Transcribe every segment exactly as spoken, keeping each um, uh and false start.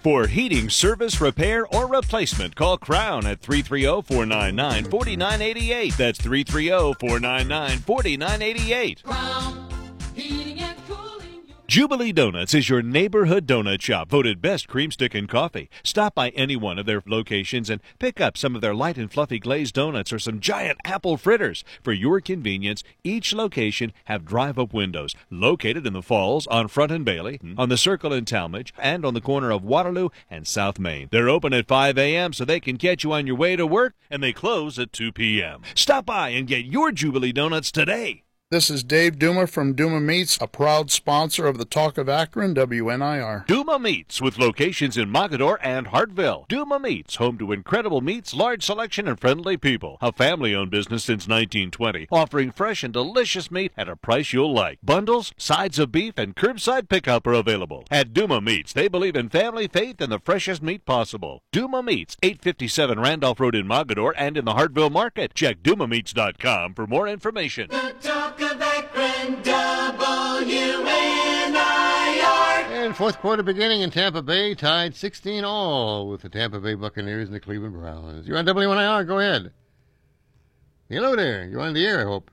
For heating service, repair, or replacement, call Crown at three three zero, four nine nine, four nine eight eight. That's three three zero, four nine nine, four nine eight eight. Crown Heating and Cooling. Jubilee Donuts is your neighborhood donut shop, voted best cream stick and coffee. Stop by any one of their locations and pick up some of their light and fluffy glazed donuts or some giant apple fritters. For your convenience, each location have drive-up windows located in the Falls, on Front and Bailey, on the Circle in Talmadge, and on the corner of Waterloo and South Main. They're open at five a.m. so they can catch you on your way to work, and they close at two p.m. Stop by and get your Jubilee Donuts today. This is Dave Duma from Duma Meats, a proud sponsor of the Talk of Akron, W N I R. Duma Meats, with locations in Mogadore and Hartville. Duma Meats, home to incredible meats, large selection, and friendly people. A family-owned business since nineteen twenty, offering fresh and delicious meat at a price you'll like. Bundles, sides of beef, and curbside pickup are available. At Duma Meats, they believe in family, faith, and the freshest meat possible. Duma Meats, eight fifty-seven Randolph Road in Mogadore and in the Hartville Market. Check duma meats dot com for more information. The Talk of Akron, W N I R. And fourth quarter beginning in Tampa Bay, tied sixteen all with the Tampa Bay Buccaneers and the Cleveland Browns. You're on W N I R. Go ahead. Hello there. You're on the air, I hope.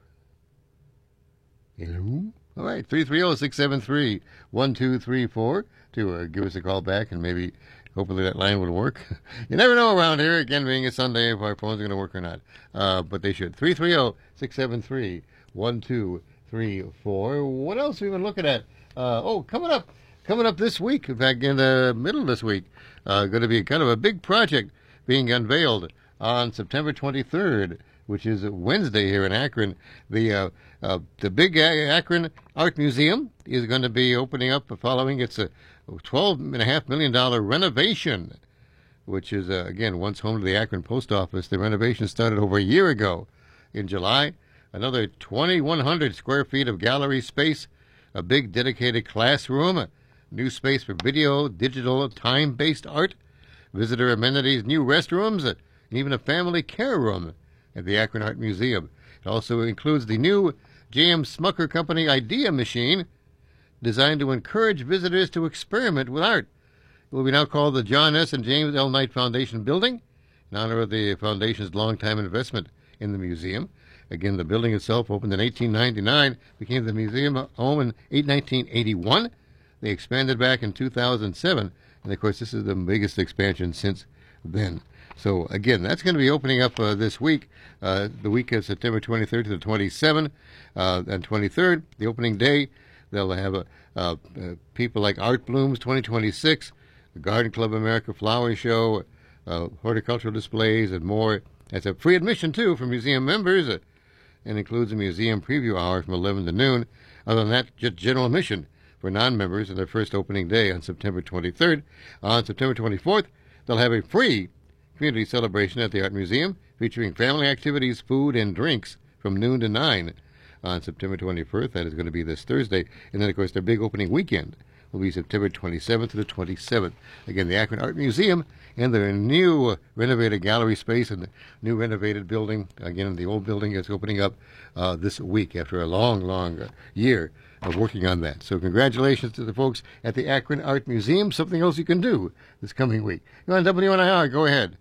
Hello? All right, three three zero, six seven three, one two three four to uh, give us a call back, and maybe, hopefully that line will work. You never know around here, again, being a Sunday, if our phones are going to work or not. Uh, but they should. three three zero, six seven three, one two three four. What else have we been looking at? Uh, oh, coming up, coming up this week, in fact, in the middle of this week, uh, going to be kind of a big project being unveiled on September twenty-third, which is Wednesday here in Akron. The uh, uh, the big Akron Art Museum is going to be opening up following its a twelve point five million dollars renovation, which is, uh, again, once home to the Akron Post Office. The renovation started over a year ago in July. Another twenty-one hundred square feet of gallery space, a big dedicated classroom, new space for video, digital, time-based art, visitor amenities, new restrooms, and even a family care room at the Akron Art Museum. It also includes the new J M Smucker Company Idea Machine, designed to encourage visitors to experiment with art. It will be now called the John S. and James L. Knight Foundation Building, in honor of the foundation's longtime investment in the museum. Again, the building itself opened in eighteen ninety-nine, became the museum home in nineteen eighty-one. They expanded back in two thousand seven, and of course, this is the biggest expansion since then. So, again, that's going to be opening up uh, this week, uh, the week of September twenty-third to the twenty-seventh, uh, and twenty-third, the opening day. They'll have uh, uh, people like Art Blooms twenty twenty-six, the Garden Club America Flower Show, uh, horticultural displays, and more. That's a free admission, too, for museum members, uh, and includes a museum preview hour from eleven to noon. Other than that, just general admission for non-members on their first opening day on September twenty-third. On September twenty-fourth, they'll have a free community celebration at the Art Museum featuring family activities, food, and drinks from noon to nine. On September twenty-first, that is going to be this Thursday. And then, of course, their big opening weekend will be September twenty-seventh to the twenty-seventh. Again, the Akron Art Museum and their new uh, renovated gallery space and the new renovated building. Again, the old building is opening up uh, this week after a long, long uh, year of working on that. So congratulations to the folks at the Akron Art Museum. Something else you can do this coming week. You're on W N I R. Go ahead.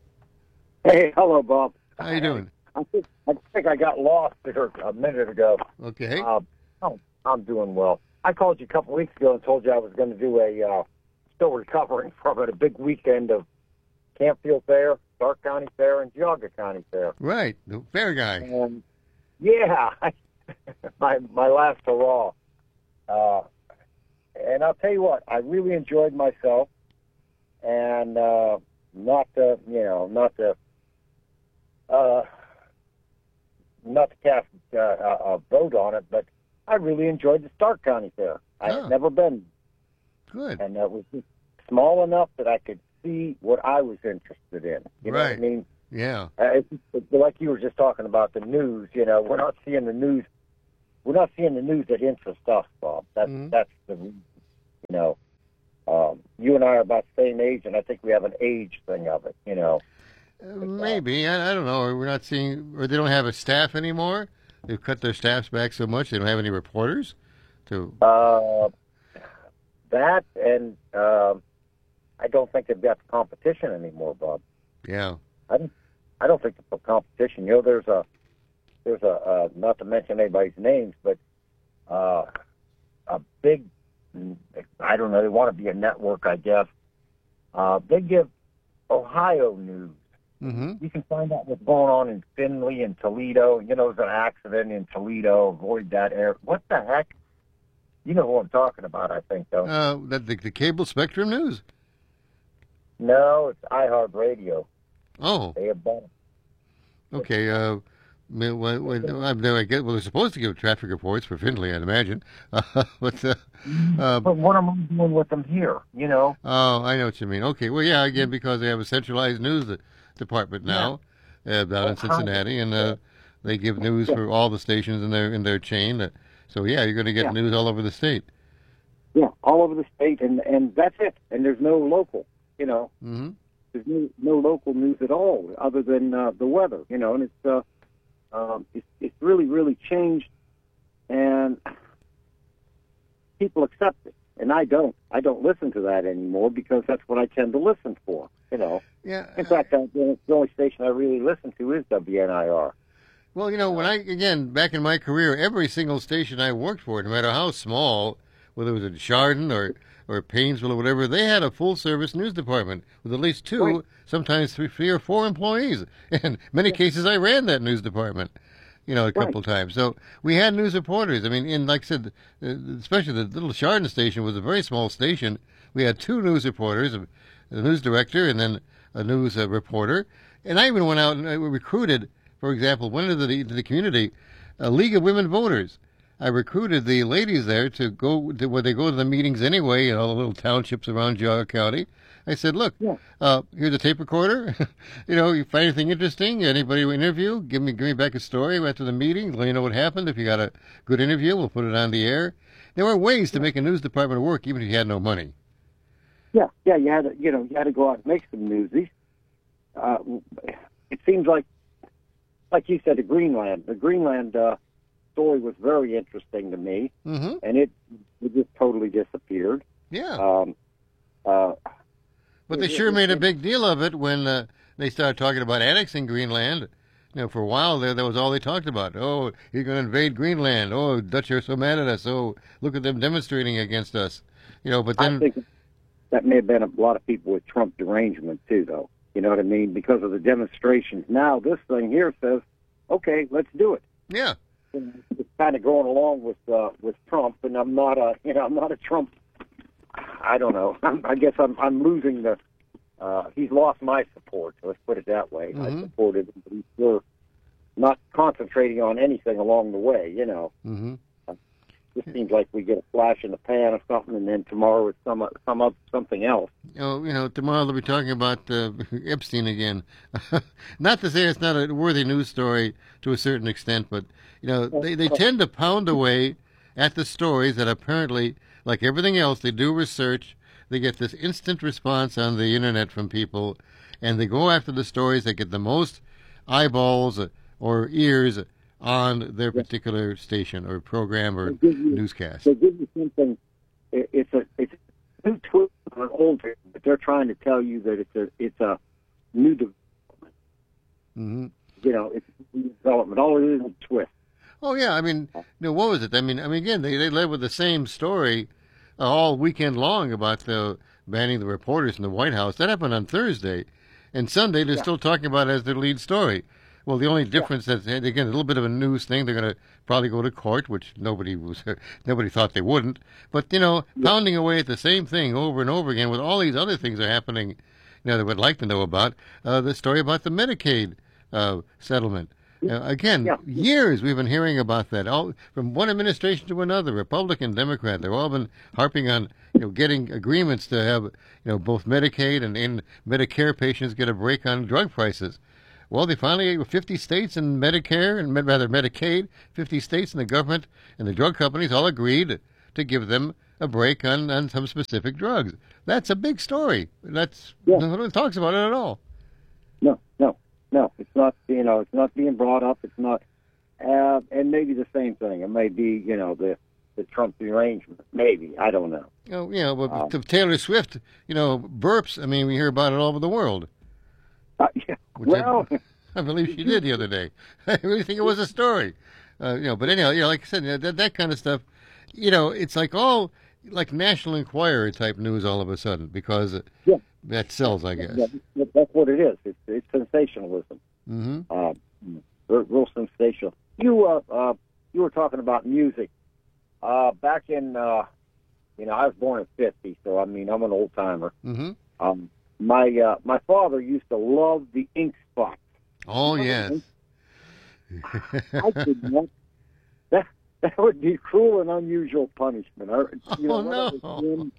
Hey, hello, Bob. How you doing? I think I, think I got lost there a minute ago. Okay. Uh, oh, I'm doing well. I called you a couple weeks ago and told you I was going to do a, uh, still recovering from it, a big weekend of Campfield Fair, Stark County Fair, and Geauga County Fair. Right, the fair guy. And, yeah, my my last hurrah. Uh, and I'll tell you what, I really enjoyed myself, and uh, not to, you know, not to, uh, not to cast uh, a, a vote on it, but I really enjoyed the Stark County Fair. I Oh. had never been. Good. And it was just small enough that I could see what I was interested in. You know what I Right. mean? Yeah. Uh, it's, it's like you were just talking about the news. You know, we're not seeing the news. We're not seeing the news that interests us, Bob. That's Mhm. that's the, you know, um, you and I are about the same age, and I think we have an age thing of it. You know. Uh, maybe. I, I don't know. We're not seeing, or they don't have a staff anymore. They've cut their staffs back so much they don't have any reporters to. Uh, that and um, I don't think they've got the competition anymore, Bob. Yeah. I don't, I don't think the competition. You know, there's a, there's a, uh, not to mention anybody's names, but uh, a big, I don't know, they want to be a network, I guess. Uh, they give Ohio news. Mm-hmm. You can find out what's going on in Findlay and Toledo. You know, there's an accident in Toledo. Avoid that area. What the heck? You know who I'm talking about, I think, though. Uh, that the, the cable Spectrum News. No, it's iHeartRadio. Oh. They have bought it. Okay. Uh, when, when, when, I know I get. Well, they're supposed to give traffic reports for Findlay, I'd imagine. Uh, but uh, uh, But what am I doing with them here? You know? oh, I know what you mean. Okay. Well, yeah. Again, because they have a centralized news de- department now uh, down in Cincinnati, and uh, they give news for all the stations in their in their chain. Uh, so yeah, you're going to get Yeah. news all over the state. Yeah, all over the state, and and that's it. And there's no local. You know, Mm-hmm. there's no, no local news at all other than uh, the weather. You know, and it's uh, um, it's it's really really changed, and people accept it, and I don't. I don't listen to that anymore because that's what I tend to listen for. You know. Yeah. In fact, uh, the the only station I really listen to is W N I R. Well, you know, when I, again, back in my career, every single station I worked for, no matter how small, whether it was in Chardon or, or Painesville or whatever, they had a full-service news department with at least two, Right. sometimes three, three or four employees. In many cases, I ran that news department, you know, a couple Right. times. So we had news reporters. I mean, in, like I said, uh, especially the little Chardon station was a very small station. We had two news reporters, a, a news director and then a news uh, reporter. And I even went out and I recruited, for example, went into the, into the community, a League of Women Voters. I recruited the ladies there to go to where they go to the meetings anyway, in all the little townships around Geauga County. I said, look, Yeah. uh, here's a tape recorder. you know, you find anything interesting, anybody we interview, give me give me back a story after the meeting, let me know what happened. If you got a good interview, we'll put it on the air. There were ways to make a news department work, even if you had no money. Yeah, yeah, you had to, you know, you had to go out and make some news. These, uh, it seems like, like you said, the Greenland, the Greenland uh, story was very interesting to me, Mm-hmm. and it, it just totally disappeared. Yeah. Um, uh, But they it- sure it- made a it- big deal of it when uh, they started talking about annexing Greenland. You know, for a while there, that was all they talked about. Oh, you're going to invade Greenland. Oh, Dutch are so mad at us. Oh, look at them demonstrating against us. You know, but I then, think that may have been a lot of people with Trump derangement too, though. You know what I mean? Because of the demonstrations. Now this thing here says, okay, let's do it. yeah, It's kind of going along with uh, with Trump, and I'm not a you know I'm not a Trump. I don't know. I'm, I guess I'm I'm losing the. Uh, he's lost my support. Let's put it that way. I Mhm. supported him, but he's still not concentrating on anything along the way. You know, hmm it seems like we get a flash in the pan of something, and then tomorrow it's some some up something else. you know, you know, tomorrow they'll be talking about uh, Epstein again. Not to say it's not a worthy news story to a certain extent, but you know, they they tend to pound away at the stories that apparently, like everything else, they do research. They get this instant response on the internet from people, and they go after the stories that get the most eyeballs or ears on their particular station or program or They give you- newscast. They give you something. it- It's a it's a new twist on an old thing, but they're trying to tell you that it's a it's a new de- hmm you know it's a new development. All it is is a twist. Oh yeah, I mean, you know, what was it? I mean, I mean, again, they they led with the same story uh, all weekend long about the banning the reporters in the White House. That happened on Thursday, and Sunday they're Yeah. still talking about it as their lead story. Well, the only difference is again a little bit of a news thing. They're going to probably go to court, which nobody was nobody thought they wouldn't. But you know, pounding away at the same thing over and over again with all these other things that are happening, you know, that would like to know about. Uh, the story about the Medicaid uh, settlement. Uh, again, Yeah. years we've been hearing about that, all from one administration to another, Republican, Democrat. They've all been harping on, you know, getting agreements to have, you know, both Medicaid and, and Medicare patients get a break on drug prices. Well, they finally, fifty states and Medicare, and med- rather Medicaid, fifty states and the government and the drug companies all agreed to give them a break on, on some specific drugs. That's a big story. That's Yeah. no one talks about it at all. No, no, no. It's not. You know, it's not being brought up. It's not. Uh, and maybe the same thing. It may be. You know, the the Trump arrangement. Maybe, I don't know. Oh, you know, but Um, to Taylor Swift, you know, burps. I mean, we hear about it all over the world. Uh, yeah. Which Well, I, I believe she did the other day. I really think it was a story. Uh, you know, but anyhow, you know, like I said, you know, that that kind of stuff. You know, it's like all like National Enquirer type news all of a sudden because it, Yeah. that sells, I guess. yeah, that's what it is. It's, it's sensationalism. Mm-hmm. Uh, real, real sensational. You uh, uh, you were talking about music. Uh, back in, uh, you know, I was born in fifty, so I mean, I'm an old timer. Mm-hmm. Um, my uh, my father used to love the Ink Spots. Oh yes. I could not. That that would be cruel and unusual punishment. I, you know, Oh, when I was no. in,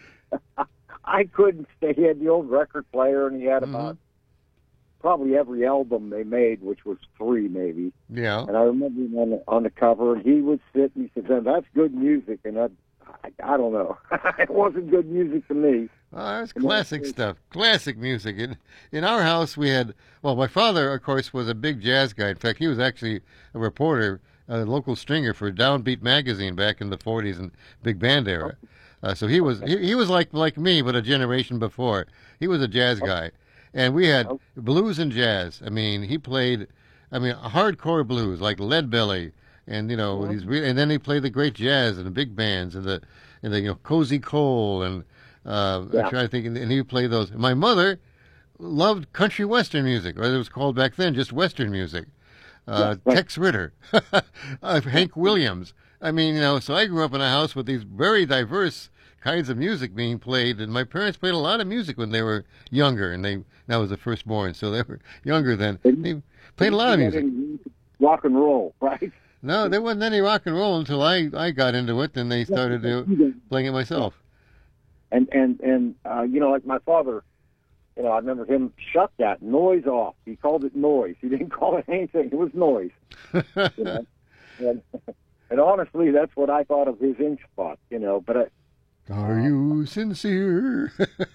I couldn't stay. He had the old record player, and he had Mhm. about probably every album they made, which was three maybe. Yeah. And I remember him on the, on the cover, and he would sit and he said, "That's good music," and I, I, I don't know, it wasn't good music to me. Oh, that's classic stuff. Classic music. In in our house, we had. Well, my father, of course, was a big jazz guy. In fact, he was actually a reporter, a local stringer for Downbeat magazine back in the forties and big band era. Uh, so he was he, he was like like me, but a generation before. He was a jazz guy, and we had blues and jazz. I mean, he played, I mean, hardcore blues like Leadbelly, and you know, he's re- and then he played the great jazz and the big bands and the and the you know Cozy Cole and. Uh, Yeah. I'm trying to think, and he played those. My mother loved country western music, or it was called back then just western music. Uh, Yeah, right. Tex Ritter, uh, Hank Williams. I mean, you know, so I grew up in a house with these very diverse kinds of music being played, and my parents played a lot of music when they were younger, and they that was the firstborn, so they were younger then. They played a lot of music. Rock and roll, right? No, there wasn't any rock and roll until I, I got into it, and they started to, playing it myself. And and and uh, you know, like my father, you know, I remember him shut that noise off. He called it noise. He didn't call it anything. It was noise. You know? and, and honestly, that's what I thought of his Ink Spot. You know, but I, Are you sincere?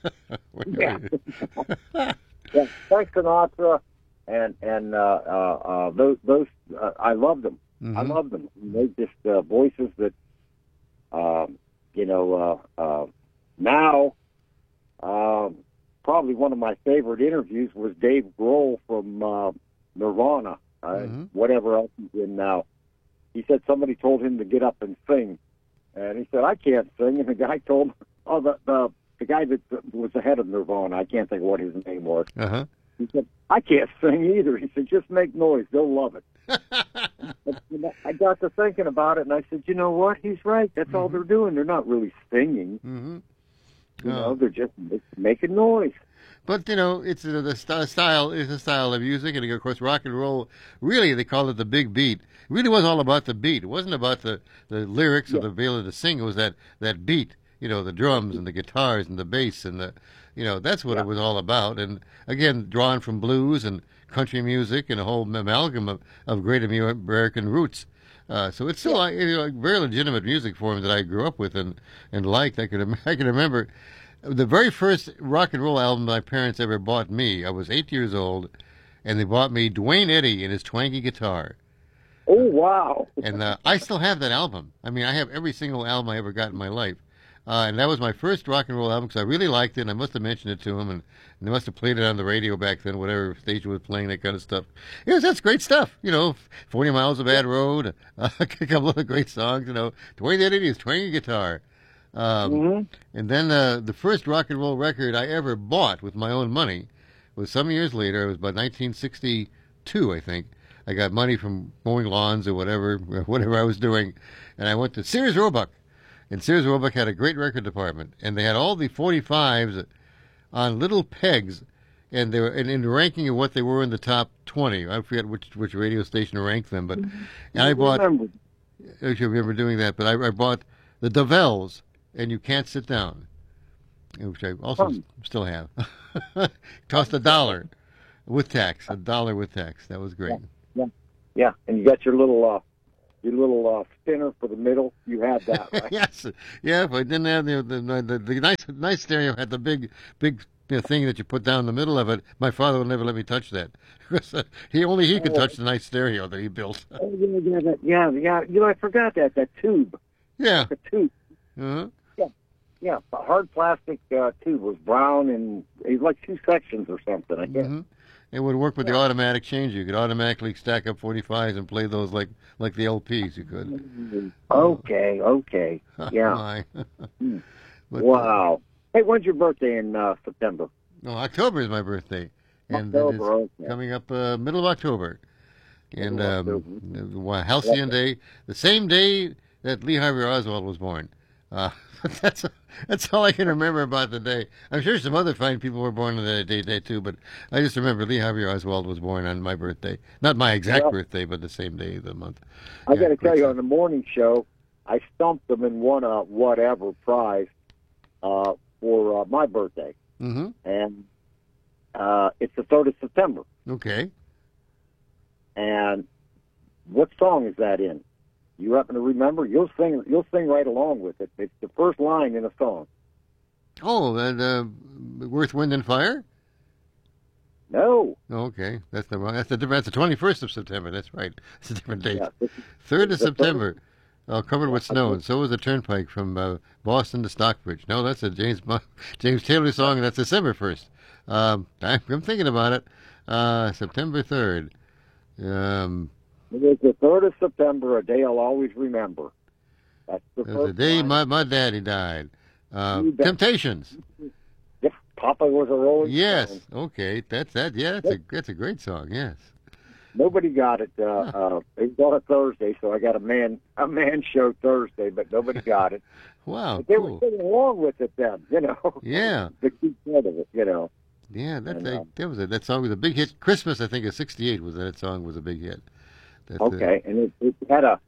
yeah, yeah, Frank Sinatra and and uh, uh, uh, those those uh, I loved them. Mhm. I loved them. They just uh, voices that, um, you know, uh, uh, now. Um, probably one of my favorite interviews was Dave Grohl from uh, Nirvana, uh, Mhm. whatever else he's in now. He said somebody told him to get up and sing, and he said, "I can't sing." And the guy told him, "Oh, the the, the guy that was the head of Nirvana, I can't think of what his name was." Uh-huh. He said, "I can't sing either." He said, "Just make noise; they'll love it." And I got to thinking about it, and I said, "You know what? He's right. That's all they're doing. They're not really singing. Mm-hmm. You Oh. know, they're just making noise." But you know, it's uh, the st- style is a style of music, and of course, rock and roll. Really, they call it the big beat. It really was all about the beat. It wasn't about the, the lyrics or the ability to sing. It was that that beat. You know, the drums and the guitars and the bass and the, you know, that's what Yeah. it was all about. And again, drawn from blues and country music and a whole amalgam of, of great Amer- American roots. Uh, so it's still like, you know, a very legitimate music form that I grew up with and, and liked. I can I can remember the very first rock and roll album my parents ever bought me. I was eight years old, and they bought me Dwayne Eddy and his twangy guitar. Oh, wow. And uh, I still have that album. I mean, I have every single album I ever got in my life. Uh, and that was my first rock and roll album because I really liked it. And I must have mentioned it to him, and, and they must have played it on the radio back then, whatever station was playing that kind of stuff. It was, that's great stuff, you know. Forty Miles of Bad Road, uh, a couple of great songs, you know. Dwayne Eddy and his twangy guitar. Um, Mm-hmm. And then uh, the first rock and roll record I ever bought with my own money was some years later. It was about nineteen sixty-two, I think. I got money from mowing lawns or whatever, whatever I was doing, and I went to Sears Roebuck. And Sears Roebuck had a great record department, and they had all the forty-fives on little pegs, and they were in, in the ranking of what they were in the top twenty. I forget which which radio station ranked them, but and I bought. Remember. I don't remember doing that, but I, I bought the DeVelles and You Can't Sit Down, which I also Fun. still have. Cost a dollar with tax, a dollar with tax. That was great. Yeah, and you got your little uh, your little uh, spinner for the middle. You had that, right? Yes, yeah. If I didn't have the the, the the nice nice stereo had the big big you know, thing that you put down the middle of it. My father would never let me touch that because uh, he only he could touch the nice stereo that he built. Oh, yeah, yeah, that- yeah, yeah. You know, I forgot that that tube. Yeah. like a tube. Uh-huh. Yeah, a hard plastic uh, tube was brown and it was like two sections or something. I guess. Mm-hmm. It would work with the automatic changer. You could automatically stack up forty-fives and play those like like the L Ps. You could. Okay, okay, yeah. My. But, uh, Wow. Hey, when's your birthday in uh, September? no, October is my birthday, and October, it is okay. coming up uh, middle of October, and Middle of um, uh, Halcyon Day, the same day that Lee Harvey Oswald was born. Uh, that's that's all I can remember about the day. I'm sure some other fine people were born on that day, day too, but I just remember Lee Harvey Oswald was born on my birthday. Not my exact Well, birthday, but the same day of the month. I Yeah, got to tell you, great on the morning show, I stumped them and won a whatever prize uh, for uh, my birthday, Mm-hmm. and uh, it's the third of September. Okay. And what song is that in? You happen to remember? You'll sing. You'll sing right along with it. It's the first line in a song. Oh, and uh, Earth, Wind, and Fire? No. Okay, that's the wrong. That's the different. That's the twenty-first of September. That's right. It's a different date. Yeah, this is- Third of the third- September. Oh, covered with snow, and so was the Turnpike from uh, Boston to Stockbridge. No, that's a James Mo- James Taylor song, and that's December first. Um, I, I'm thinking about it. Uh, September third. Um, It is the third of September, a day I'll always remember. That's the it was first the day line. my, my daddy died. Uh, You bet. Temptations. Yep, Papa was a Rolling Yes. Stone. Okay. That's that. Yeah. That's a that's a great song. Yes. Nobody got it. Uh, uh, it was on a Thursday, so I got a man a man show Thursday, but nobody got it. Wow. But they Cool. were singing along with it then, you know. Yeah. The key part of it, you know. Yeah. That's And, a, uh, that was a, that song was a big hit. Christmas, I think, of sixty-eight was that song was a big hit. That's, uh, Okay, and it, it had a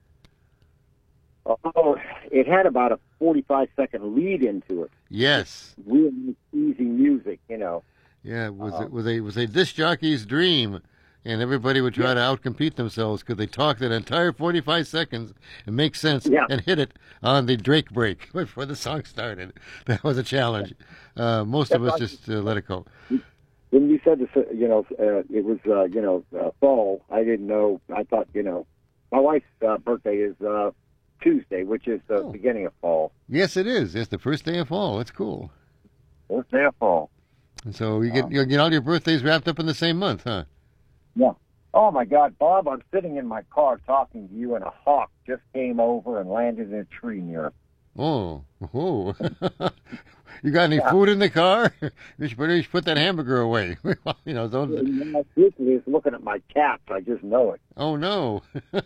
oh, it had about a forty-five second lead into it. yes. Real easy music, you know. Yeah, it was Uh, it was a was a disc jockey's dream, and everybody would try to outcompete themselves because they talked that entire forty-five seconds and make sense Yeah. and hit it on the Drake break before the song started. That was a challenge. Uh, most of us just uh, let it go. When you said this, uh, you know, uh, it was uh, you know uh, fall, I didn't know. I thought, you know, my wife's uh, birthday is uh, Tuesday, which is the Oh. beginning of fall. Yes, it is. It's the first day of fall. That's cool. First day of fall. And so you get you get all your birthdays wrapped up in the same month, huh? Yeah. Oh my God, Bob! I'm sitting in my car talking to you, and a hawk just came over and landed in a tree near. Oh, oh. You got any Yeah. food in the car? You should, you should put that hamburger away. You know, don't. And my sister is looking at my cats. I just know it. Oh no.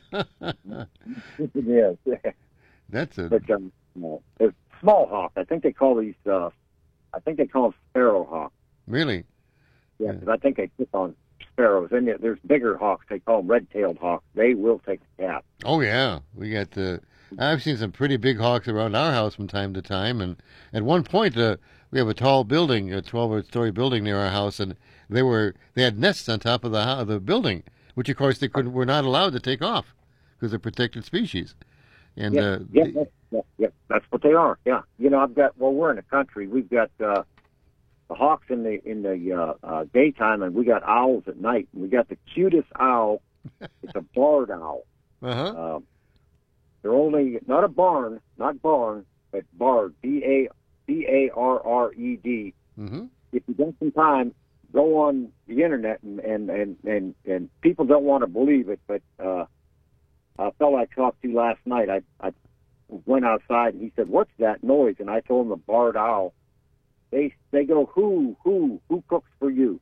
Yes. That's a But um, no, it's small hawk. I think they call these. Uh, I think they call them sparrow hawks. really. Yeah, because I think they pick on sparrows. And there- there's bigger hawks. They call them red-tailed hawks. They will take the cat. Oh yeah, we got the. I've seen some pretty big hawks around our house from time to time, and at one point uh, we have a tall building, a twelve-story building near our house, and they were they had nests on top of the ho- the building, which of course they couldn't were not allowed to take off because they're protected species. And Yeah, uh, yeah, the- that's, yeah, yeah, that's what they are. Yeah, you know, I've got. Well, we're in the country. We've got uh, the hawks in the in the uh, uh, daytime, and we got owls at night. And we got the cutest owl. It's a barred owl. uh-huh. Um, they're only not a barn, not barn, but barred. B a b a r r e d. Mm-hmm. If you got some time, go on the internet, and and and and, and people don't want to believe it, but uh, a fellow I talked to last night, I I went outside and he said, "What's that noise?" And I told him a barred owl. They they go, "Who who who cooks for you?"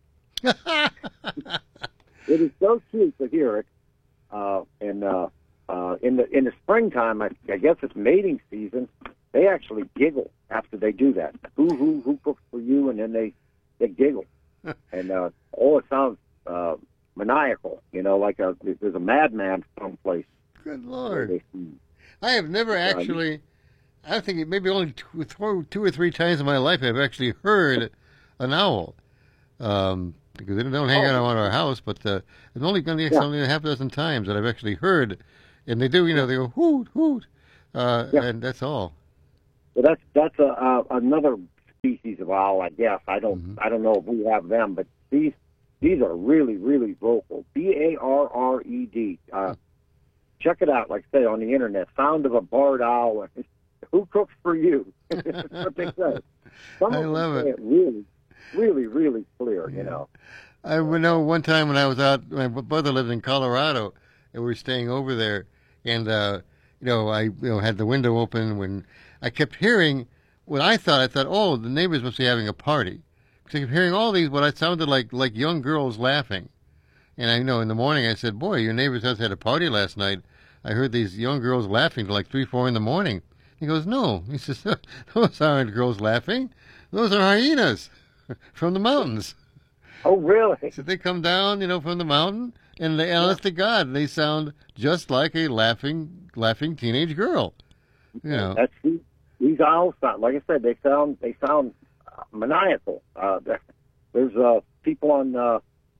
It is so cute to hear it. Uh, and uh, uh, in the in the springtime, I, I guess it's mating season. They actually giggle after they do that. Who who who cooks for you? And then they they giggle, and uh, oh, it sounds uh, maniacal. You know, like a there's a madman someplace. Good Lord. I have never actually. I think maybe only two, two, two or three times in my life I've actually heard an owl. Um, because they don't hang out around our house, but uh, it's only going to be Yeah. only a half dozen times that I've actually heard, and they do, you know, they go hoot hoot, uh, Yeah. and that's all. Well, that's that's a, uh, another species of owl, I guess. I don't Mhm. I don't know if we have them, but these these are really really vocal. B A R R E D. Uh, check it out, like I say, on the internet. Sound of a barred owl. who cooks for you? That's what they say. Some I of them love say it. it really, really, really clear, you know. I know one time when I was out, my brother lived in Colorado, and we were staying over there, and uh, you know, I you know had the window open when I kept hearing what I thought. I thought, oh, the neighbors must be having a party, because I kept hearing all these what I sounded like like young girls laughing, and I know in the morning I said, boy, your neighbor's house had a party last night. I heard these young girls laughing till like three, four in the morning. He goes, no. He says, those aren't girls laughing. Those are hyenas from the mountains. Oh, really? So they come down, you know, from the mountain, and they, honest to God, they sound just like a laughing, laughing teenage girl. You know, That's these, these owls sound, like I said, they sound they sound uh, maniacal. Uh, there- there's uh, people on, uh,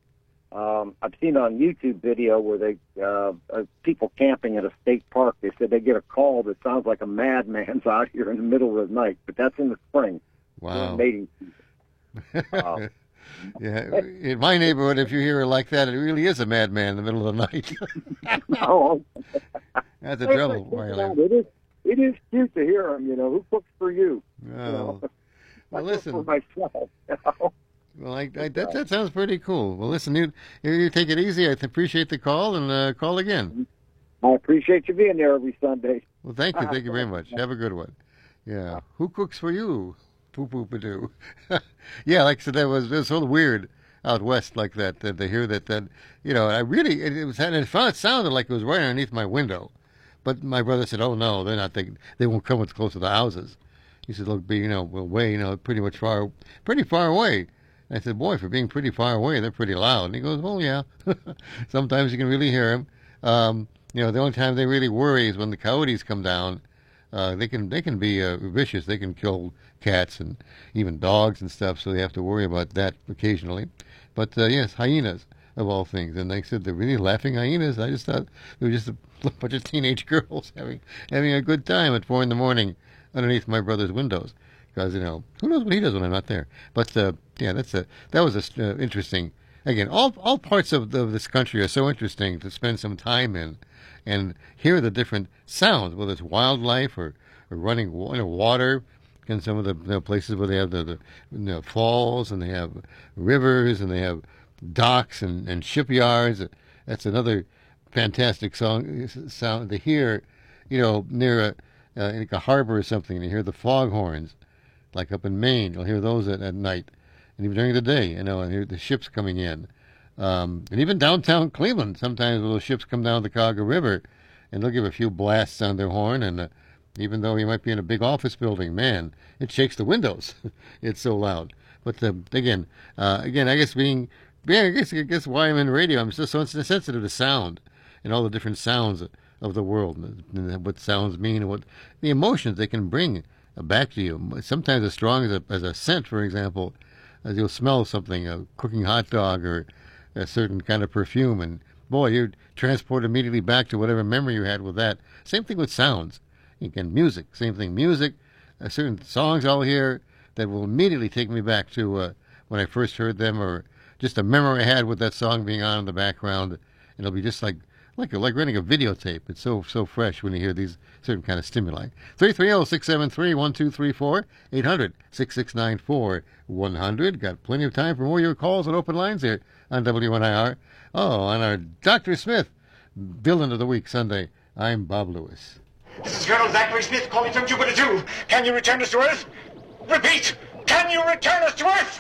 um, I've seen on YouTube video where they uh, uh, people camping at a state park. They said they get a call that sounds like a madman's out here in the middle of the night, but that's in the spring. wow. Mating season. Uh, Yeah, in my neighborhood, if you hear it like that, it really is a madman in the middle of the night. no, That's a Hey, trouble, but, Riley. It is, it is cute to hear them, you know. Who cooks for you? You Oh. know? Well, I cook listen. for myself, you know. Well, I, I, that, that sounds pretty cool. Well, listen, you, you take it easy. I appreciate the call, and uh, call again. I appreciate you being there every Sunday. Well, thank you. Thank you very much. Have a good one. Yeah. Who cooks for you? Poo poo pa doo. Yeah, like I said, that was, it was so weird out west like that, that they hear that, that, you know, I really, it, it was, and it found- it sounded like it was right underneath my window. But my brother said, oh, no, they're not, they, they won't come as close to the houses. He said, look, be, you know, away, you know, pretty much far, pretty far away. I said, boy, for being pretty far away, they're pretty loud. And he goes, well, yeah. Sometimes you can really hear them. Um, you know, the only time they really worry is when the coyotes come down. Uh, they can they can be uh, vicious. They can kill cats and even dogs and stuff. So they have to worry about that occasionally. But uh, yes, hyenas of all things. And they said they're really laughing hyenas. I just thought they were just a bunch of teenage girls having having a good time at four in the morning underneath my brother's windows. Because you know who knows what he does when I'm not there. But uh, yeah, that's a that was a uh, interesting. Again, all all parts of, the, of this country are so interesting to spend some time in. And hear the different sounds, whether it's wildlife or, or running wa- you know, water, in some of the you know, places where they have the, the you know, falls and they have rivers and they have docks and, and shipyards. That's another fantastic song sound to hear, you know, near a, uh, like a harbor or something. And you hear the foghorns, like up in Maine. You'll hear those at, at night, and even during the day, you know, and hear the ships coming in. Um, and even downtown Cleveland, sometimes little ships come down the Cuyahoga River, and they'll give a few blasts on their horn. And uh, even though you might be in a big office building, man, it shakes the windows. It's so loud. But uh, again, uh, again, I guess being, yeah, I guess I guess why I'm in radio, I'm just so sensitive to sound and all the different sounds of the world, and what sounds mean, and what the emotions they can bring back to you. Sometimes as strong as a, as a scent, for example, as you'll smell something, a cooking hot dog or a certain kind of perfume, and boy, you're transported immediately back to whatever memory you had with that. Same thing with sounds. Again, music, same thing. Music, uh, certain songs I'll hear that will immediately take me back to uh, when I first heard them, or just a memory I had with that song being on in the background. And it'll be just like like like running a videotape. It's so so fresh when you hear these certain kind of stimuli. three three zero, six seven three, one two three four, eight hundred, six six nine four, one hundred. Got plenty of time for more of your calls and open lines here on W N I R. Oh, on our Doctor Smith Villain of the Week Sunday, I'm Bob Lewis. This is Colonel Zachary Smith calling from Jupiter two. Can you return us to Earth? Repeat, can you return us to Earth?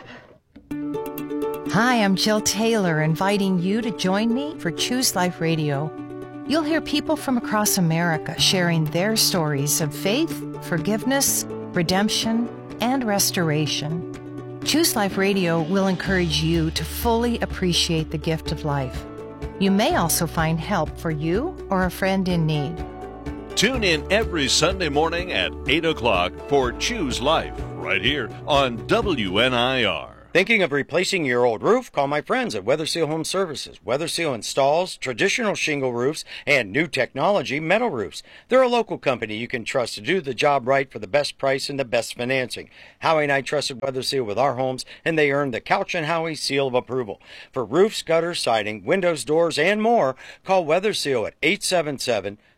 Hi, I'm Jill Taylor, inviting you to join me for Choose Life Radio. You'll hear people from across America sharing their stories of faith, forgiveness, redemption, and restoration. Choose Life Radio will encourage you to fully appreciate the gift of life. You may also find help for you or a friend in need. Tune in every Sunday morning at eight o'clock for Choose Life, right here on W N I R. Thinking of replacing your old roof? Call my friends at Weather Seal Home Services. Weather Seal installs traditional shingle roofs and new technology metal roofs. They're a local company you can trust to do the job right for the best price and the best financing. Howie and I trusted Weather Seal with our homes, and they earned the Couch and Howie seal of approval. For roofs, gutters, siding, windows, doors, and more, call Weather Seal at eight seven seven,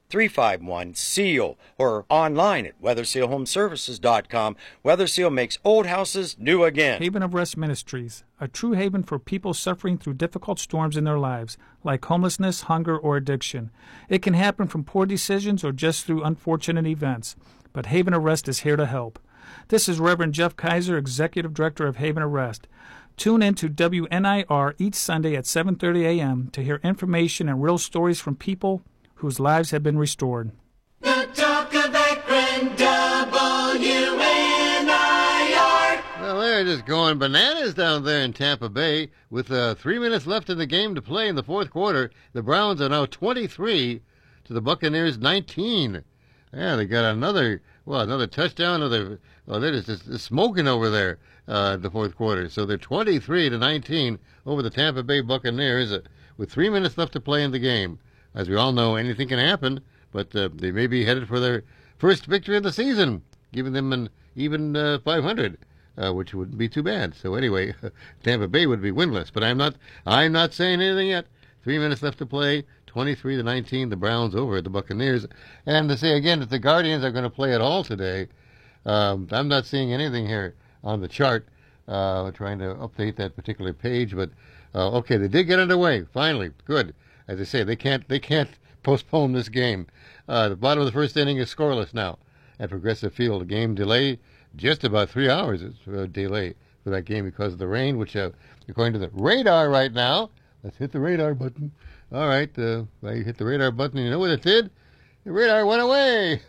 three five one, SEAL or online at weather seal home services dot com. WeatherSeal makes old houses new again. Haven of Rest Ministries, a true haven for people suffering through difficult storms in their lives, like homelessness, hunger, or addiction. It can happen from poor decisions or just through unfortunate events, but Haven of Rest is here to help. This is Reverend Jeff Kaiser, Executive Director of Haven of Rest. Tune in to W N I R each Sunday at seven thirty a.m. to hear information and real stories from people whose lives have been restored. The Talk of Akron, W N I R. Well, they're just going bananas down there in Tampa Bay. With uh, three minutes left in the game to play in the fourth quarter, the Browns are now twenty-three to the Buccaneers nineteen. Yeah, they got another, well, another touchdown. Another, well, they're just, just smoking over there uh, in the fourth quarter. So they're twenty-three to nineteen over the Tampa Bay Buccaneers uh, with three minutes left to play in the game. As we all know, anything can happen, but uh, they may be headed for their first victory of the season, giving them an even uh, five hundred, uh, which wouldn't be too bad. So anyway, Tampa Bay would be winless, but I'm not. I'm not saying anything yet. Three minutes left to play. twenty-three to nineteen, the Browns over at the Buccaneers. And to say again that the Guardians are going to play at all today, um, I'm not seeing anything here on the chart. Uh, trying to update that particular page, but uh, okay, they did get underway finally. Good. As I say, they can't they can't postpone this game. Uh, the bottom of the first inning is scoreless now at Progressive Field. A game delay, just about three hours it's a delay for that game because of the rain, which uh, according to the radar right now, let's hit the radar button. All right, uh, well, you hit the radar button, you know what it did? The radar went away.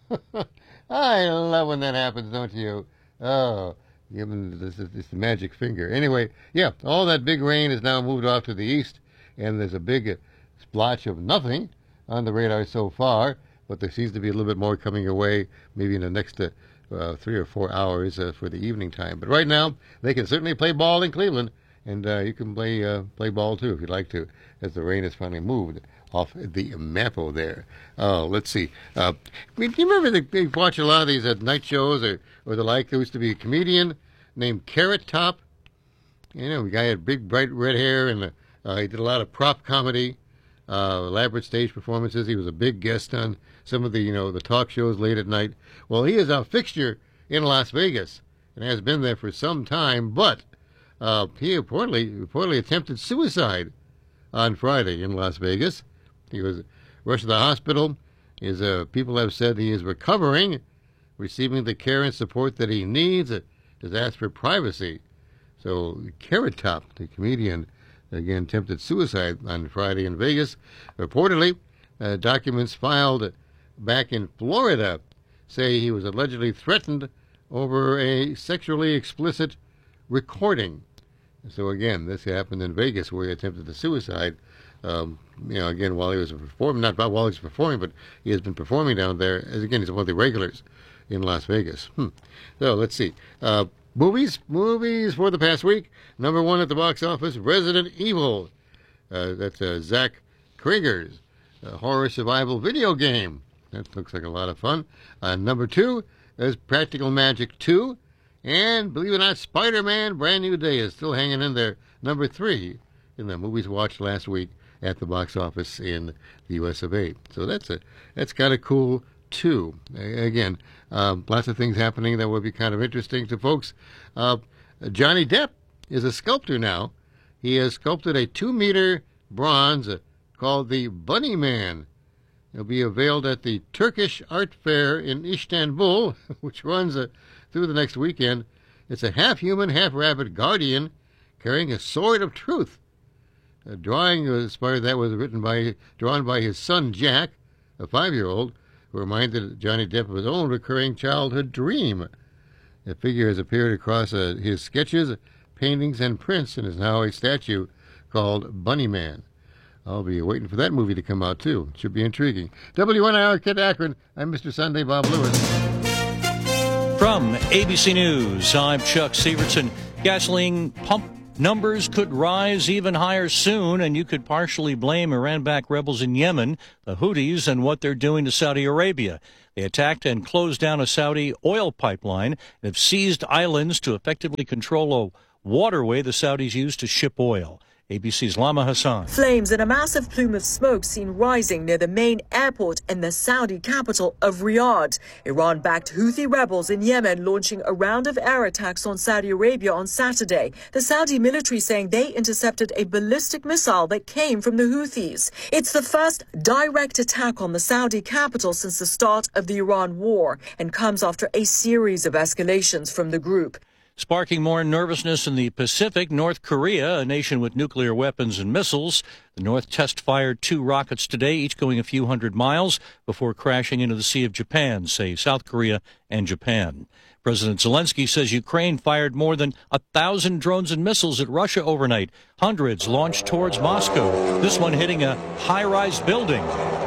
I love when that happens, don't you? Oh, given this is the magic finger. Anyway, yeah, all that big rain is now moved off to the east, and there's a big uh, splotch of nothing on the radar so far, but there seems to be a little bit more coming away maybe in the next uh, uh, three or four hours uh, for the evening time. But right now, they can certainly play ball in Cleveland, and uh, you can play uh, play ball too if you'd like to, as the rain has finally moved off the Mapo there. Oh, let's see. Uh, do you remember they, they watch a lot of these uh, night shows or, or the like? There used to be a comedian named Carrot Top. You know, the guy had big, bright red hair, and uh, he did a lot of prop comedy. Uh, elaborate stage performances. He was a big guest on some of the, you know, the talk shows late at night. Well, he is a fixture in Las Vegas and has been there for some time, but uh, he reportedly, reportedly attempted suicide on Friday in Las Vegas. He was rushed to the hospital. His uh, people have said he is recovering, receiving the care and support that he needs. Uh, has asked for privacy. So Carrot Top, the comedian, again, attempted suicide on Friday in Vegas. Reportedly, uh, documents filed back in Florida say he was allegedly threatened over a sexually explicit recording. So again, this happened in Vegas where he attempted the suicide. Um, you know, again, while he was performing, not while he was performing, but he has been performing down there. As again, he's one of the regulars in Las Vegas. Hmm. So let's see. Uh, Movies, movies for the past week. Number one at the box office, Resident Evil. Uh, that's uh, Zach Krieger's uh, horror survival video game. That looks like a lot of fun. Uh, number two is Practical Magic two. And, believe it or not, Spider-Man Brand New Day is still hanging in there. Number three in the movies watched last week at the box office in the U S of A. So that's a that's kind of cool, too. Again, um, lots of things happening that will be kind of interesting to folks. Uh, Johnny Depp is a sculptor now. He has sculpted a two-meter bronze uh, called the Bunny Man. It'll be unveiled at the Turkish Art Fair in Istanbul, which runs uh, through the next weekend. It's a half-human, half-rabbit guardian carrying a sword of truth. A drawing inspired that was written by, drawn by his son Jack, a five-year-old, who reminded Johnny Depp of his own recurring childhood dream. The figure has appeared across uh, his sketches, paintings, and prints, and is now a statue called Bunny Man. I'll be waiting for that movie to come out, too. It should be intriguing. W N I R Kid Akron, I'm Mister Sunday Bob Lewis. From A B C News, I'm Chuck Severson. Gasoline pump numbers could rise even higher soon, and you could partially blame Iran-backed rebels in Yemen, the Houthis, and what they're doing to Saudi Arabia. They attacked and closed down a Saudi oil pipeline and have seized islands to effectively control a waterway the Saudis use to ship oil. A B C's Lama Hassan. Flames and a massive plume of smoke seen rising near the main airport in the Saudi capital of Riyadh. Iran-backed Houthi rebels in Yemen launching a round of air attacks on Saudi Arabia on Saturday. The Saudi military saying they intercepted a ballistic missile that came from the Houthis. It's the first direct attack on the Saudi capital since the start of the Iran war and comes after a series of escalations from the group. Sparking more nervousness in the Pacific, North Korea, a nation with nuclear weapons and missiles. The North test-fired two rockets today, each going a few hundred miles before crashing into the Sea of Japan, say South Korea and Japan. President Zelensky says Ukraine fired more than a thousand drones and missiles at Russia overnight. Hundreds launched towards Moscow, this one hitting a high-rise building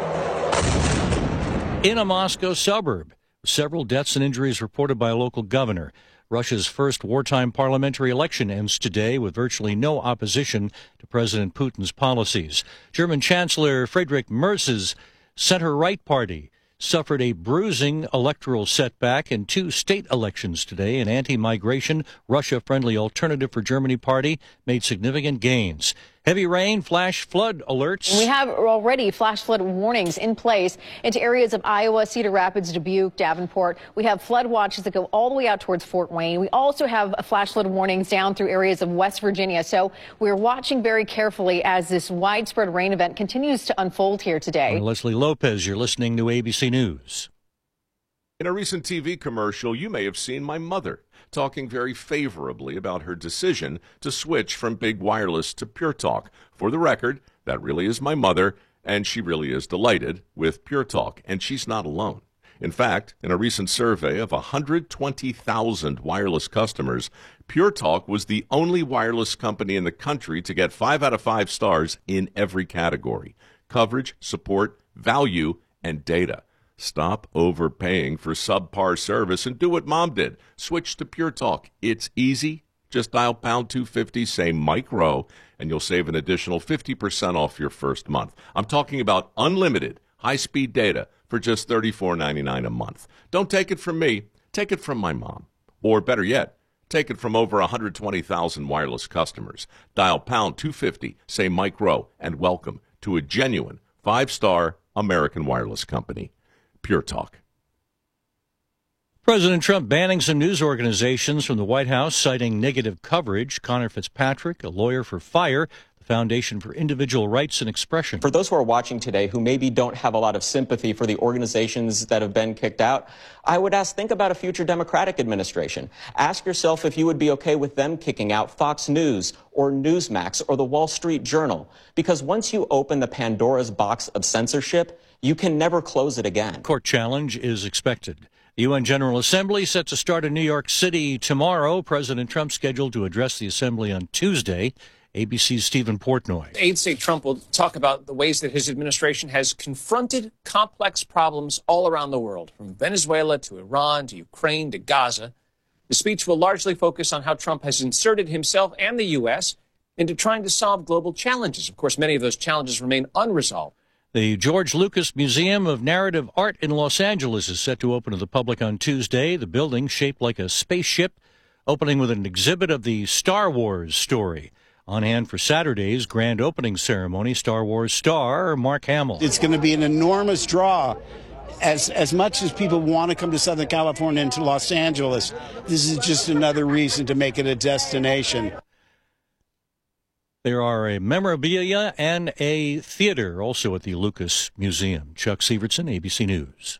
in a Moscow suburb. Several deaths and injuries reported by a local governor. Russia's first wartime parliamentary election ends today with virtually no opposition to President Putin's policies. German Chancellor Friedrich Merz's center-right party suffered a bruising electoral setback in two state elections today. An anti-migration, Russia-friendly Alternative for Germany party made significant gains. Heavy rain, flash flood alerts. We have already flash flood warnings in place into areas of Iowa, Cedar Rapids, Dubuque, Davenport. We have flood watches that go all the way out towards Fort Wayne. We also have flash flood warnings down through areas of West Virginia. So we're watching very carefully as this widespread rain event continues to unfold here today. I'm Leslie Lopez, you're listening to A B C News. In a recent T V commercial, you may have seen my mother talking very favorably about her decision to switch from big wireless to Pure Talk. For the record, that really is my mother, and she really is delighted with Pure Talk, and she's not alone. In fact, in a recent survey of one hundred twenty thousand wireless customers, Pure Talk was the only wireless company in the country to get five out of five stars in every category: coverage, support, value, and data. Stop overpaying for subpar service and do what Mom did. Switch to Pure Talk. It's easy. Just dial pound two fifty, say Mike Rowe, and you'll save an additional fifty percent off your first month. I'm talking about unlimited high-speed data for just thirty-four ninety-nine a month. Don't take it from me. Take it from my mom. Or better yet, take it from over one hundred twenty thousand wireless customers. Dial pound two fifty, say Mike Rowe, and welcome to a genuine five-star American wireless company. Pure Talk. President Trump banning some news organizations from the White House, citing negative coverage. Connor Fitzpatrick, a lawyer for FIRE, the Foundation for Individual Rights and Expression. For those who are watching today who maybe don't have a lot of sympathy for the organizations that have been kicked out, I would ask, think about a future Democratic administration. Ask yourself if you would be okay with them kicking out Fox News or Newsmax or the Wall Street Journal. Because once you open the Pandora's box of censorship, you can never close it again. Court challenge is expected. The U N General Assembly set to start in New York City tomorrow. President Trump scheduled to address the Assembly on Tuesday. A B C's Stephen Portnoy. Aides say Trump will talk about the ways that his administration has confronted complex problems all around the world, from Venezuela to Iran to Ukraine to Gaza. The speech will largely focus on how Trump has inserted himself and the U S into trying to solve global challenges. Of course, many of those challenges remain unresolved. The George Lucas Museum of Narrative Art in Los Angeles is set to open to the public on Tuesday. The building, shaped like a spaceship, opening with an exhibit of the Star Wars story. On hand for Saturday's grand opening ceremony, Star Wars star Mark Hamill. It's going to be an enormous draw. As, as much as people want to come to Southern California and to Los Angeles, this is just another reason to make it a destination. There are a memorabilia and a theater also at the Lucas Museum. Chuck Severson, A B C News.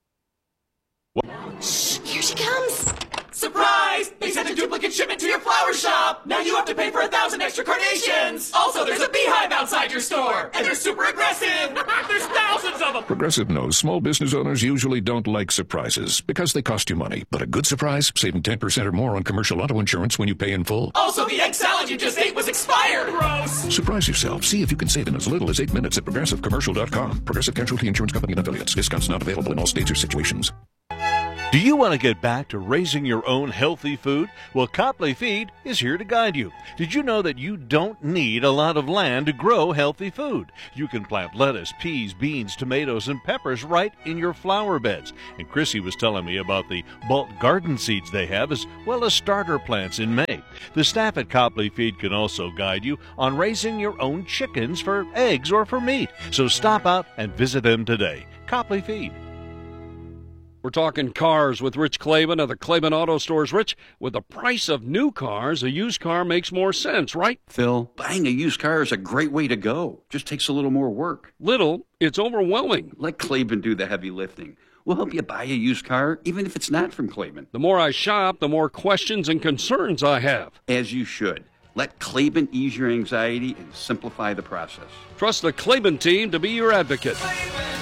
Shh, here she comes. Surprise! They sent a duplicate shipment to your flower shop. Now you have to pay for a thousand extra carnations. Also, there's a beehive outside your store, and they're super aggressive. There's thousands of them. Progressive knows small business owners usually don't like surprises because they cost you money. But a good surprise, saving ten percent or more on commercial auto insurance when you pay in full. Also, the egg salad you just ate was expired. Gross. Surprise yourself. See if you can save in as little as eight minutes at progressive commercial dot com. Progressive Casualty Insurance Company and affiliates. Discounts not available in all states or situations. Do you want to get back to raising your own healthy food? Well, Copley Feed is here to guide you. Did you know that you don't need a lot of land to grow healthy food? You can plant lettuce, peas, beans, tomatoes, and peppers right in your flower beds. And Chrissy was telling me about the bulk garden seeds they have, as well as starter plants in May. The staff at Copley Feed can also guide you on raising your own chickens for eggs or for meat. So stop out and visit them today. Copley Feed. We're talking cars with Rich Klaban of the Klaban Auto Stores. Rich, with the price of new cars, a used car makes more sense, right? Phil, buying a used car is a great way to go. Just takes a little more work. Little? It's overwhelming. Let Klaban do the heavy lifting. We'll help you buy a used car, even if it's not from Klaban. The more I shop, the more questions and concerns I have. As you should. Let Klaban ease your anxiety and simplify the process. Trust the Klaban team to be your advocate. Klaban.